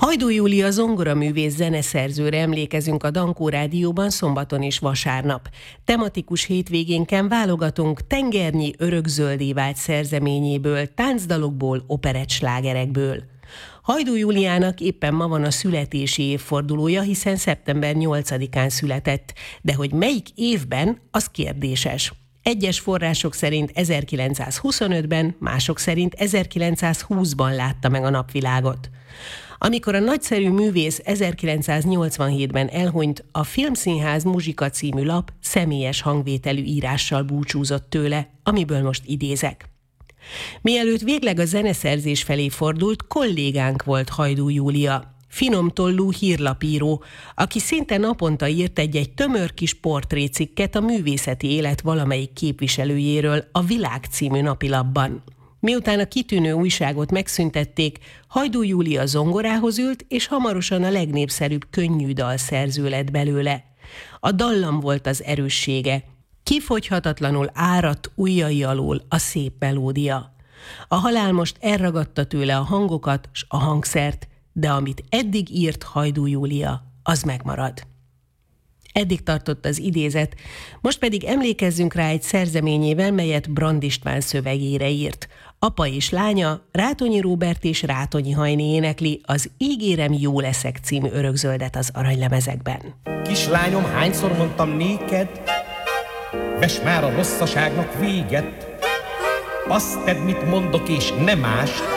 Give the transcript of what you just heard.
Hajdú Júlia zongoraművész zeneszerzőre emlékezünk a Dankó Rádióban szombaton és vasárnap. Tematikus hétvégénken válogatunk tengernyi örökzöldé vált szerzeményéből, táncdalokból, operettslágerekből. Hajdú Júliának éppen ma van a születési évfordulója, hiszen szeptember 8-án született, de hogy melyik évben, az kérdéses. Egyes források szerint 1925-ben, mások szerint 1920-ban látta meg a napvilágot. Amikor a nagyszerű művész 1987-ben elhunyt, a Filmszínház Muzsika című lap személyes hangvételű írással búcsúzott tőle, amiből most idézek. Mielőtt végleg a zeneszerzés felé fordult, kollégánk volt Hajdú Júlia, finomtollú hírlapíró, aki szinte naponta írt egy tömör kis portrécikket a művészeti élet valamelyik képviselőjéről a Világ című napilapban. Miután a kitűnő újságot megszüntették, Hajdú Júlia zongorához ült, és hamarosan a legnépszerűbb könnyű dalszerző lett belőle. A dallam volt az erőssége, kifogyhatatlanul áradt ujjai alól a szép melódia. A halál most elragadta tőle a hangokat s a hangszert, de amit eddig írt Hajdú Júlia, az megmarad. Eddig tartott az idézet, most pedig emlékezzünk rá egy szerzeményével, melyet Brand István szövegére írt. Apa és lánya, Rátonyi Róbert és Rátonyi Hajné énekli az Ígérem, jó leszek című örökzöldet az aranylemezekben. Kislányom, hányszor mondtam néked, vess már a rosszaságnak véget, azt tedd, mit mondok, és ne mást.